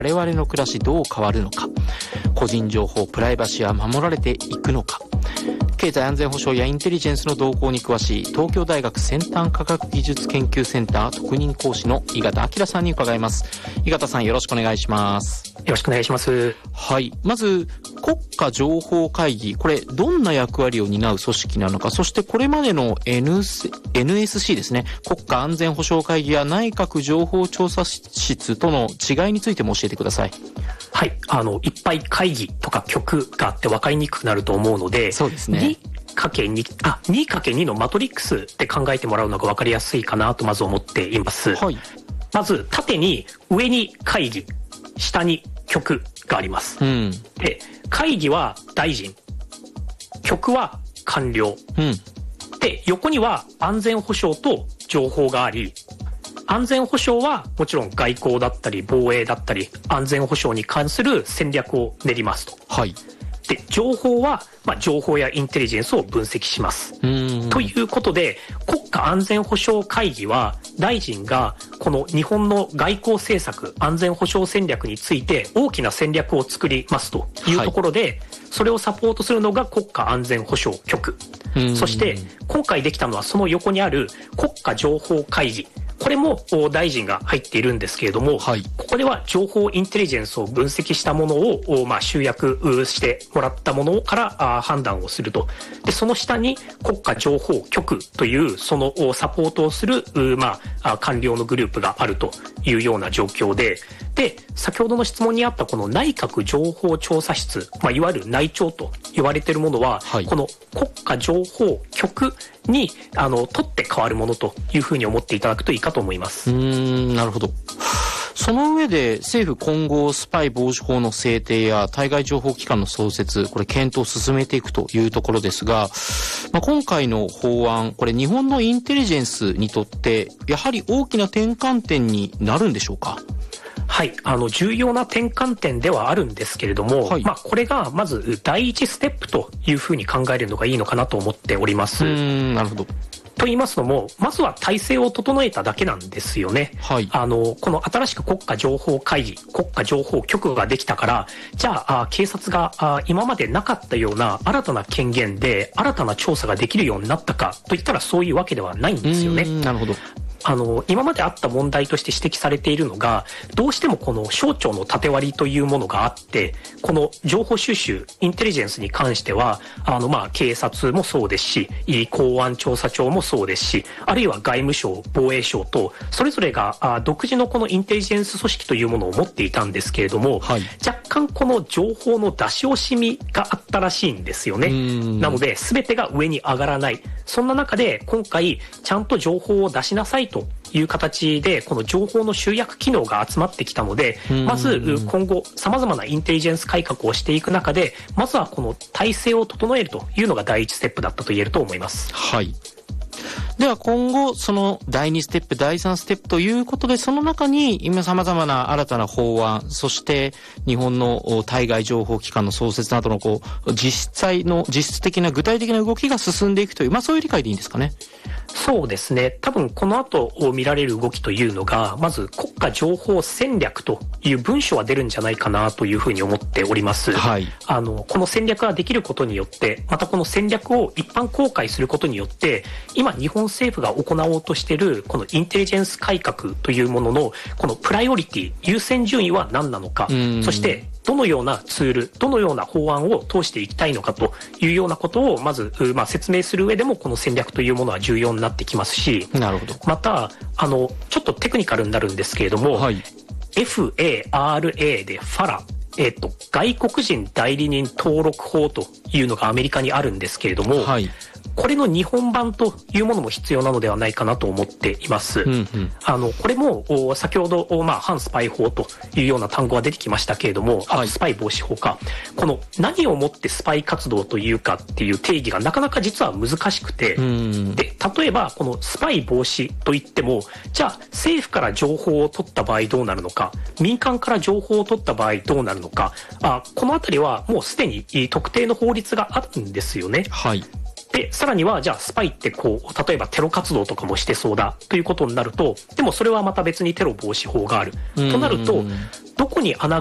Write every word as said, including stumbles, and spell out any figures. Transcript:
我々の暮らしどう変わるのか、個人情報プライバシーは守られていくのか、経済安全保障やインテリジェンスの動向に詳しい東京大学先端科学技術研究センター特任講師の井形明さんに伺います。井形さん、よろしくお願いします。 よろしくお願いします。 はい、まず国家情報会議、これどんな役割を担う組織なのか、そしてこれまでの N エヌエスシー ですね、国家安全保障会議や内閣情報調査室との違いについても教えてください。 はい、あのいっぱい会議とか局があって分かりにくくなると思うので、 そうですね、 にかけるに あ にかけるに のマトリックスって考えてもらうのが分かりやすいかなとまず思っています。 はい、 まず縦に上に会議、下に局があります、 うん、 で会議は大臣、局は官僚、うん、で横には安全保障と情報があり、安全保障はもちろん外交だったり防衛だったり安全保障に関する戦略を練りますと。 はい。 で情報は、まあ、情報やインテリジェンスを分析します。ということで国家安全保障会議は大臣がこの日本の外交政策安全保障戦略について大きな戦略を作りますというところで、はい、それをサポートするのが国家安全保障局。そして今回できたのはその横にある国家情報会議、これも大臣が入っているんですけれども、はい、ここでは情報インテリジェンスを分析したものを、まあ、集約してもらったものから判断をすると。でその下に国家情報局というそのサポートをする、まあ、官僚のグループがあるというような状況で、で先ほどの質問にあったこの内閣情報調査室、まあ、いわゆる内調と言われているものは、はい、この国家情報局にあの取って変わるものというふうに思っていただくといいかと思います。 うーん、なるほど。その上で政府今後スパイ防止法の制定や対外情報機関の創設、これ検討を進めていくというところですが、まあ、今回の法案、これ日本のインテリジェンスにとってやはり大きな転換点になるんでしょうか。 はい、あの重要な転換点ではあるんですけれども、はい、まあ、これがまず第一ステップというふうに考えるのがいいのかなと思っております。 うーん、なるほど。 と言いますのも、まずは体制を整えただけなんですよね。はい、あのこの新しく国家情報会議、国家情報局ができたから、じゃあ、あ警察があ今までなかったような新たな権限で新たな調査ができるようになったかといったらそういうわけではないんですよね。 なるほど。 あの今まであった問題として指摘されているのが、どうしてもこの省庁の縦割りというものがあって、この情報収集インテリジェンスに関してはあのまあ警察もそうですし、公安調査庁もそうですし、あるいは外務省、防衛省とそれぞれがあ独自のこのインテリジェンス組織というものを持っていたんですけれども、はい、若干この情報の出し惜しみがあったらしいんですよね。なので全てが上に上がらない、そんな中で今回ちゃんと情報を出しなさいという形でこの情報の集約機能が集まってきたので、まず今後様々なインテリジェンス改革をしていく中で、まずはこの体制を整えるというのが第一ステップだったと言えると思います。 はい。では今後そのだいにステップ、だいさんステップということで、その中に今様々な新たな法案、そして日本の対外情報機関の創設などのこう実際の実質的な具体的な動きが進んでいくという、まあそういう理解でいいんですかね。 そうですね。多分この後見られる動きというのが、まず国家情報戦略という文書は出るんじゃないかなというふうに思っております。はい、あのこの戦略ができることによって、またこの戦略を一般公開することによって、今日本政府が行おうとしているこのインテリジェンス改革というもののこのプライオリティ、優先順位は何なのか、そしてどのようなツール、どのような法案を通していきたいのかというようなことをまず、まあ、説明する上でもこの戦略というものは重要になってきますし、 なるほど。 またあのちょっとテクニカルになるんですけれども、はい、エフエーアールエー でファラ、えっと、外国人代理人登録法というのがアメリカにあるんですけれども、はい、これの日本版というものも必要なのではないかなと思っています。うんうん、あのこれも先ほど、まあ、反スパイ法というような単語が出てきましたけれども、はい、あスパイ防止法か、この何をもってスパイ活動というかっていう定義がなかなか実は難しくて、うん、で例えばこのスパイ防止といっても、じゃあ政府から情報を取った場合どうなるのか、民間から情報を取った場合どうなるのか、あこのあたりはもうすでに特定の法律があるんですよね。はい。でさらにはじゃあスパイってこう例えばテロ活動とかもしてそうだということになると、でもそれはまた別にテロ防止法があるとなると、 どこに穴